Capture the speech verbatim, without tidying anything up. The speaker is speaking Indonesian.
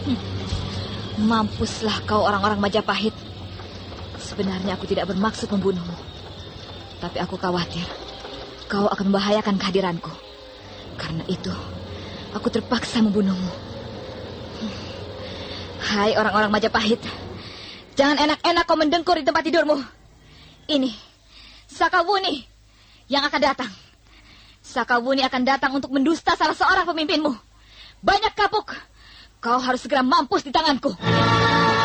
Mampuslah kau orang-orang Majapahit. Sebenarnya aku tidak bermaksud membunuhmu, tapi aku khawatir kau akan membahayakan kehadiranku. Karena itu, aku terpaksa membunuhmu. Hai orang-orang Majapahit, jangan enak-enak kau mendengkur di tempat tidurmu. Ini Sakawuni yang akan datang. Sakawuni akan datang untuk mendusta salah seorang pemimpinmu. Banyak kapuk. Kau harus segera mampus di tanganku.